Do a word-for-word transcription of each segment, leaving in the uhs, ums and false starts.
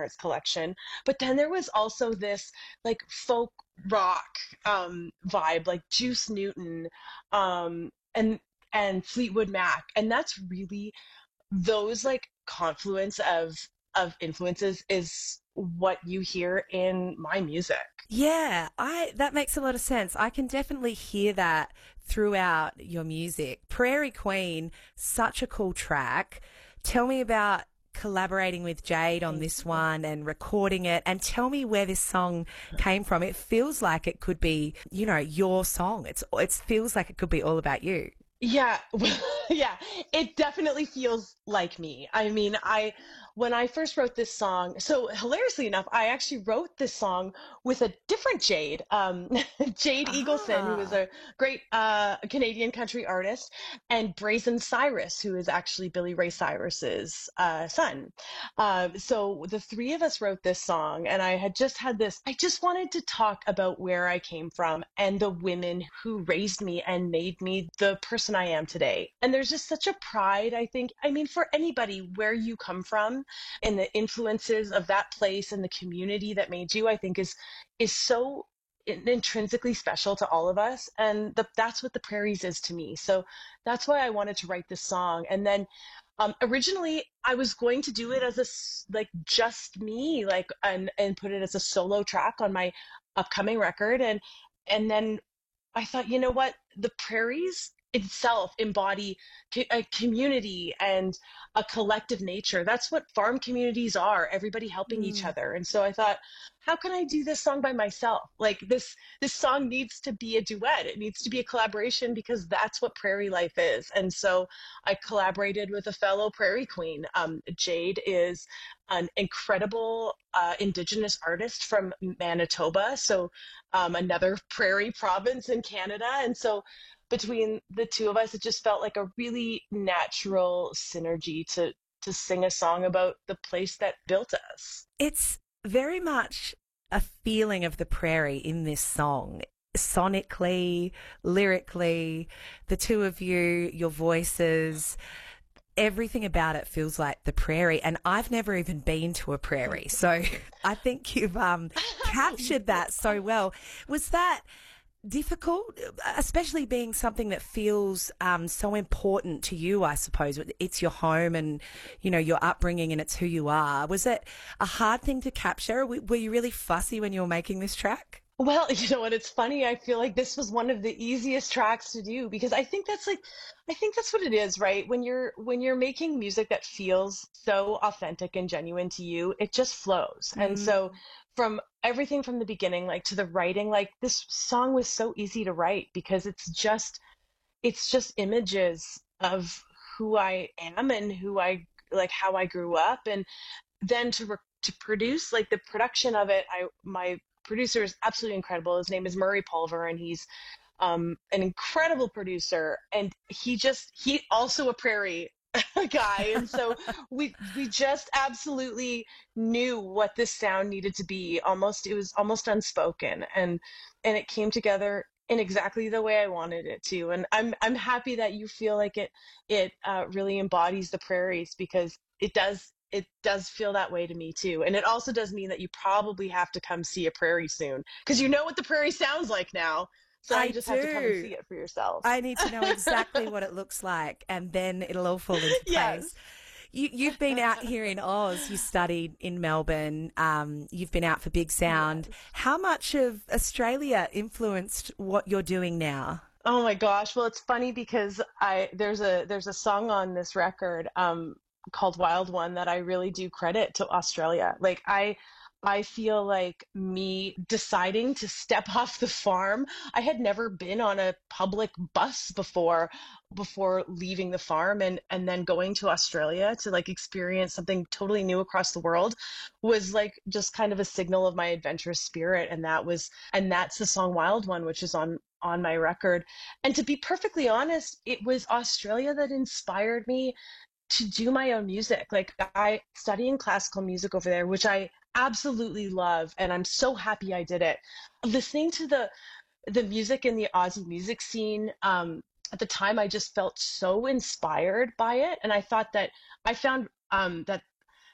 parents' collection. But then there was also this like folk rock um, vibe, like Juice Newton, um, and and Fleetwood Mac, and that's really those like confluence of of influences is what you hear in my music. Yeah, I that makes a lot of sense. I can definitely hear that throughout your music. Prairie Queen, such a cool track. Tell me about collaborating with Jade on Thank this you. one and recording it, and tell me where this song came from. It feels like it could be, you know, your song. It's it feels like it could be all about you. Yeah, well, yeah, it definitely feels like me. I mean, I when I first wrote this song, so hilariously enough, I actually wrote this song with a different Jade, um, Jade Eagleson, who is Ah. a great uh, Canadian country artist, and Brazen Cyrus, who is actually Billy Ray Cyrus's uh, son. Um, so the three of us wrote this song, and I had just had this. I just wanted to talk about where I came from and the women who raised me and made me the person I am today. And there's just such a pride, I think. I mean, for anybody, where you come from and the influences of that place and the community that made you, I think is is so intrinsically special to all of us, and the, that's what the prairies is to me. So that's why I wanted to write this song. And then um, originally, I was going to do it as a like just me, like and and put it as a solo track on my upcoming record, and and then I thought, you know what, the prairies itself embody a community and a collective nature. That's what farm communities are, everybody helping each Mm. other. And so I thought, how can I do this song by myself? Like this this song needs to be a duet. It needs to be a collaboration because that's what prairie life is. And so I collaborated with a fellow prairie queen. Um, Jade is an incredible uh, indigenous artist from Manitoba. So um, another prairie province in Canada. And so between the two of us, it just felt like a really natural synergy to to sing a song about the place that built us. It's very much a feeling of the prairie in this song. Sonically, lyrically, the two of you, your voices, everything about it feels like the prairie. And I've never even been to a prairie. So I think you've um, captured that so well. Was that difficult, especially being something that feels um, so important to you, I suppose? It's your home and, you know, your upbringing and it's who you are. Was it a hard thing to capture? Were you really fussy when you were making this track? Well, you know what? It's funny. I feel like this was one of the easiest tracks to do because I think that's like, I think that's what it is, right? When you're when you're making music that feels so authentic and genuine to you, it just flows. And Mm. so from everything from the beginning, like to the writing, like this song was so easy to write because it's just it's just images of who I am and who I like how I grew up, and then to re- to produce like the production of it, I my producer is absolutely incredible. His name is Murray Pulver, and he's um, an incredible producer, and he just he also a prairie guy, and so we we just absolutely knew what this sound needed to be. Almost it was almost unspoken, and and it came together in exactly the way I wanted it to. And I'm I'm happy that you feel like it it uh, really embodies the prairies because it does it does feel that way to me too. And it also does mean that you probably have to come see a prairie soon because you know what the prairie sounds like now. So now you I just have to come and do. see it for yourself. I need to know exactly what it looks like, and then it'll all fall into place. Yes. You, you've been out here in Oz. You studied in Melbourne. Um, you've been out for Big Sound. Yes. How much of Australia influenced what you're doing now? Oh my gosh. Well, it's funny because I there's a there's a song on this record um called Wild One that I really do credit to Australia. Like I I feel like me deciding to step off the farm. I had never been on a public bus before before leaving the farm, and and then going to Australia to like experience something totally new across the world was like just kind of a signal of my adventurous spirit. And that was and that's the song Wild One, which is on on my record. And to be perfectly honest, it was Australia that inspired me to do my own music. Like I studying classical music over there, which I absolutely love, and I'm so happy I did it. Listening to the the music in the Aussie music scene, um, at the time, I just felt so inspired by it, and I thought that I found um, that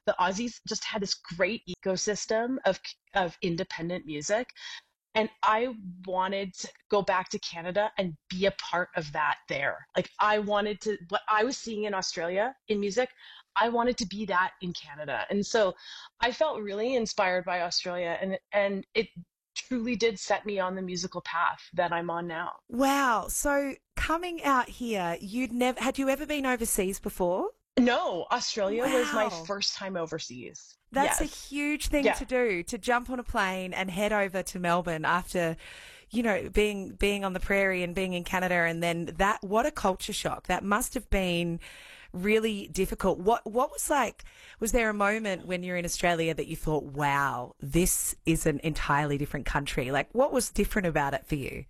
the Aussies just had this great ecosystem of of independent music. And I wanted to go back to Canada and be a part of that there. Like I wanted to, what I was seeing in Australia in music, I wanted to be that in Canada. And so I felt really inspired by Australia, and and it truly did set me on the musical path that I'm on now. Wow. So coming out here, you'd never, had you ever been overseas before? No, Australia Wow. was my first time overseas. That's Yes. a huge thing Yeah. to do, to jump on a plane and head over to Melbourne after, you know, being being on the prairie and being in Canada, and then that, what a culture shock. That must have been really difficult. What what was like, was there a moment when you're in Australia that you thought, wow, this is an entirely different country? Like, what was different about it for you?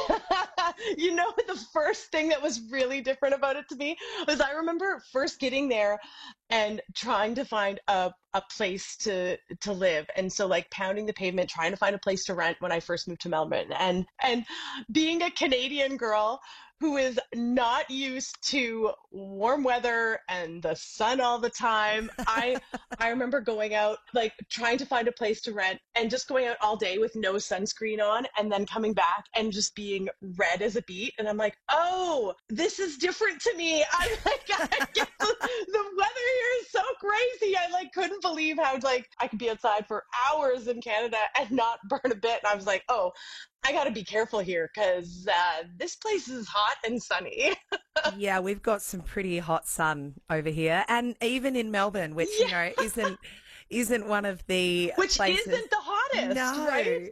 You know, the first thing that was really different about it to me was I remember first getting there and trying to find a, a place to to live. And so like pounding the pavement, trying to find a place to rent when I first moved to Melbourne. And and being a Canadian girl who is not used to warm weather and the sun all the time. I I remember going out, like trying to find a place to rent and just going out all day with no sunscreen on, and then coming back and just being red as a beet. And I'm like, oh, this is different to me. I'm like, I get the, the weather here is so crazy. I like couldn't believe how like I could be outside for hours in Canada and not burn a bit. And I was like, oh, I got to be careful here because uh, this place is hot and sunny. Yeah, we've got some pretty hot sun over here, and even in Melbourne, which you know isn't isn't one of the Which places. isn't the hottest, No. right?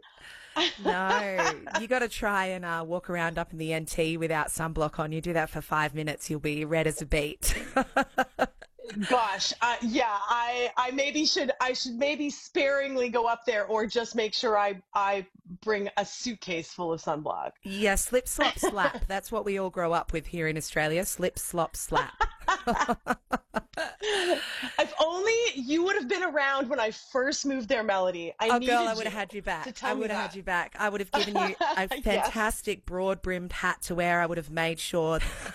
No, you got to try and uh, walk around up in the N T without sunblock on. You do that for five minutes, you'll be red as a beet. Gosh, uh, yeah, I, I maybe should, I should maybe sparingly go up there, or just make sure I, I bring a suitcase full of sunblock. Yeah, slip, slop, slap. That's what we all grow up with here in Australia. Slip, slop, slap. If only you would have been around when I first moved there, Melody. I Oh, needed girl, I you would have had you to back. tell I me would have that. had you back. I would have given you a Yes. fantastic broad-brimmed hat to wear. I would have made sure.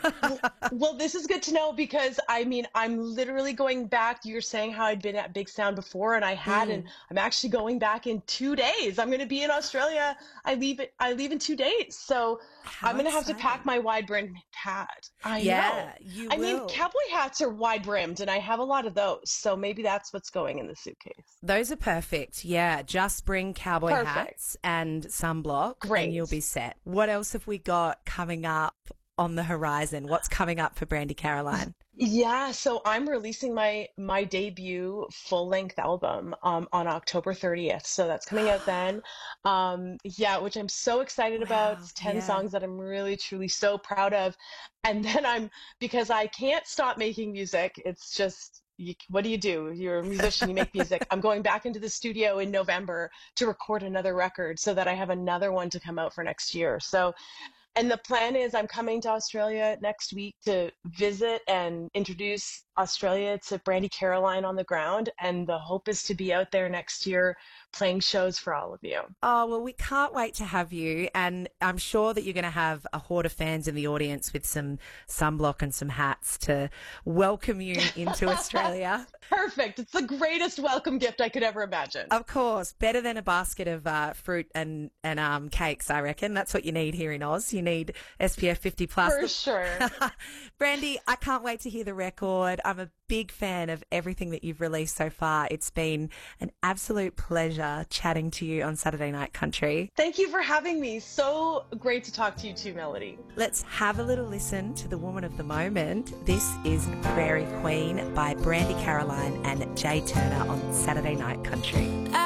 Well, this is good to know because I mean, I'm literally going back. You're saying how I'd been at Big Sound before, and I hadn't. Mm. I'm actually going back in two days. I'm going to be in Australia. I leave it. I leave in two days, so How I'm going to have to exciting. pack my wide brimmed hat. I Yeah, know. you I will. mean, cowboy hats are wide brimmed, and I have a lot of those. So maybe that's what's going in the suitcase. Those are perfect. Yeah, just bring cowboy Perfect. hats and sunblock, Great. and you'll be set. What else have we got coming up on the horizon? What's coming up for Brandy Caroline? Yeah, so I'm releasing my my debut full-length album um, on October thirtieth. So that's coming out then. Um, yeah, which I'm so excited about. Wow, It's ten yeah. songs that I'm really truly so proud of. And then I'm, because I can't stop making music. It's just, you, what do you do? You're a musician, you make music. I'm going back into the studio in November to record another record so that I have another one to come out for next year. So, and the plan is I'm coming to Australia next week to visit and introduce Australia to Brandy Caroline on the ground. And the hope is to be out there next year playing shows for all of you. Oh, well, we can't wait to have you. And I'm sure that you're going to have a horde of fans in the audience with some sunblock and some hats to welcome you into Australia. Perfect. It's the greatest welcome gift I could ever imagine. Of course, better than a basket of uh, fruit and, and um, cakes, I reckon. That's what you need here in Oz. You need S P F fifty plus. For sure. Brandy, I can't wait to hear the record. I'm a big fan of everything that you've released so far. It's been an absolute pleasure chatting to you on Saturday Night Country. Thank you for having me. So great to talk to you too, Melody. Let's have a little listen to the woman of the moment. This is Prairie Queen by Brandy Caroline and Jay Turner on Saturday Night Country.